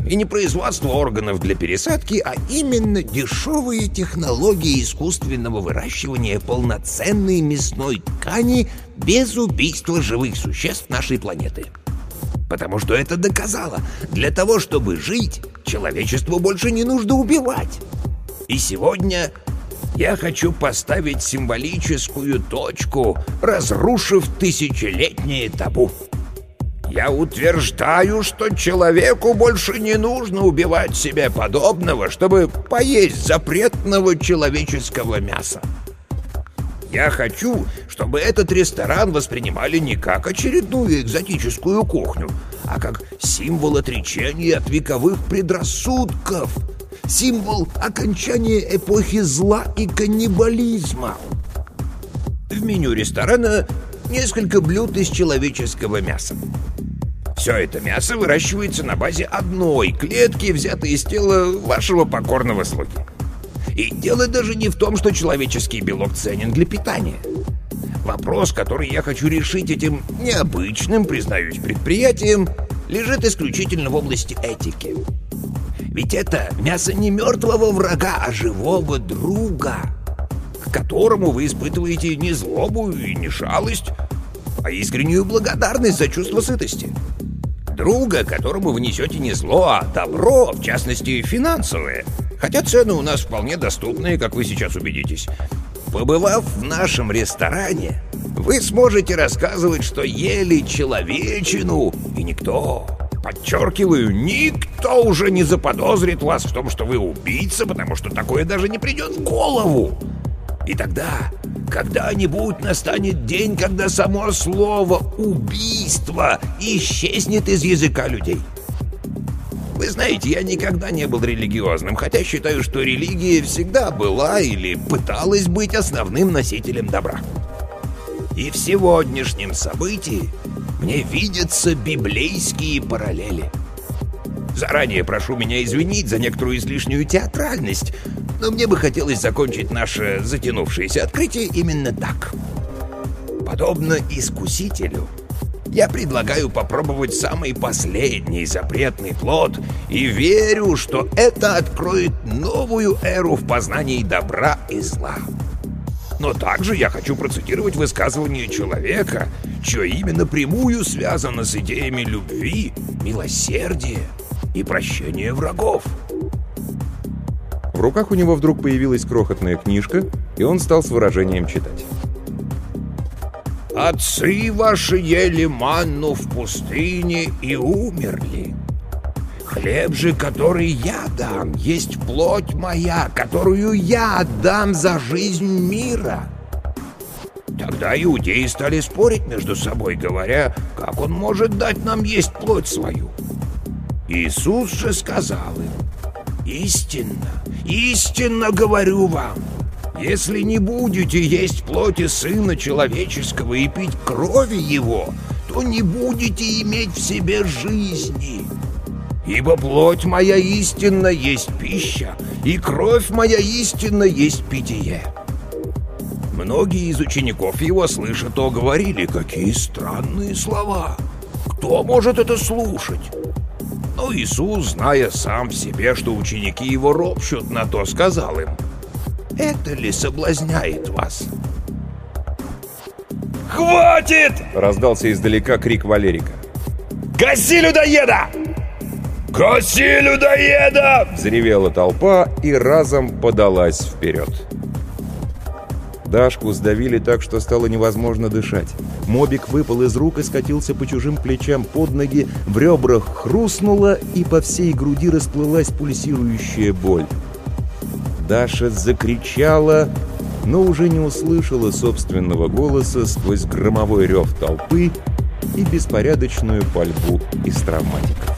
И не производство органов для пересадки, а именно дешевые технологии искусственного выращивания полноценной мясной ткани без убийства живых существ нашей планеты. Потому что это доказало. Для того, чтобы жить, человечеству больше не нужно убивать. И сегодня я хочу поставить символическую точку, разрушив тысячелетнее табу. Я утверждаю, что человеку больше не нужно убивать себе подобного, чтобы поесть запретного человеческого мяса. Я хочу, чтобы этот ресторан воспринимали не как очередную экзотическую кухню, а как символ отречения от вековых предрассудков, символ окончания эпохи зла и каннибализма. В меню ресторана несколько блюд из человеческого мяса. Все это мясо выращивается на базе одной клетки, взятой из тела вашего покорного слуги. И дело даже не в том, что человеческий белок ценен для питания. Вопрос, который я хочу решить этим необычным, признаюсь, предприятием, лежит исключительно в области этики. Ведь это мясо не мертвого врага, а живого друга, к которому вы испытываете не злобу и не шалость, а искреннюю благодарность за чувство сытости. Друга, которому вы несете не зло, а добро, в частности, финансовое. Хотя цены у нас вполне доступные, как вы сейчас убедитесь. Побывав в нашем ресторане, вы сможете рассказывать, что ели человечину, и никто, подчеркиваю, никто уже не заподозрит вас в том, что вы убийца, потому что такое даже не придет в голову. И тогда, когда-нибудь настанет день, когда само слово «убийство» исчезнет из языка людей. Вы знаете, я никогда не был религиозным, хотя считаю, что религия всегда была или пыталась быть основным носителем добра. И в сегодняшнем событии мне видятся библейские параллели. Заранее прошу меня извинить за некоторую излишнюю театральность, но мне бы хотелось закончить наше затянувшееся открытие именно так. Подобно искусителю, я предлагаю попробовать самый последний запретный плод и верю, что это откроет новую эру в познании добра и зла. Но также я хочу процитировать высказывание человека, чье имя напрямую связано с идеями любви, милосердия и прощения врагов. В руках у него вдруг появилась крохотная книжка, и он стал с выражением читать. «Отцы ваши ели манну в пустыне и умерли. Хлеб же, который я дам, есть плоть моя, которую я отдам за жизнь мира». Тогда иудеи стали спорить между собой, говоря, как он может дать нам есть плоть свою. Иисус же сказал им: «Истинно, истинно говорю вам, если не будете есть плоти Сына Человеческого и пить крови Его, то не будете иметь в себе жизни. Ибо плоть моя истинно есть пища, и кровь моя истинно есть питье». Многие из учеников Его, слыша то, говорили: «Какие странные слова! Кто может это слушать?» Но Иисус, зная сам в себе, что ученики Его ропщут на то, сказал им: «Это ли соблазняет вас?» «Хватит!» — Раздался издалека крик Валерика. «Гаси людоеда! Гаси людоеда!» Взревела толпа и разом подалась вперед. Дашку сдавили так, что стало невозможно дышать. Мобик выпал из рук и скатился по чужим плечам под ноги, в ребрах хрустнуло, и по всей груди расплылась пульсирующая боль. Даша закричала, но уже не услышала собственного голоса сквозь громовой рев толпы и беспорядочную пальбу из травматиков.